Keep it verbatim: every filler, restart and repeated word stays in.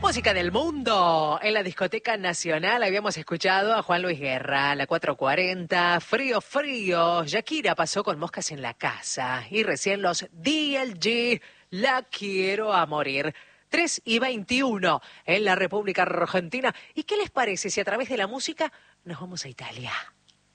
Música del mundo. En la discoteca nacional habíamos escuchado a Juan Luis Guerra, la cuatro cuarenta, Frío Frío. Shakira pasó con Moscas en la casa. Y recién los D L G, La Quiero a Morir. tres y veintiuno en la República Argentina. ¿Y qué les parece si a través de la música nos vamos a Italia?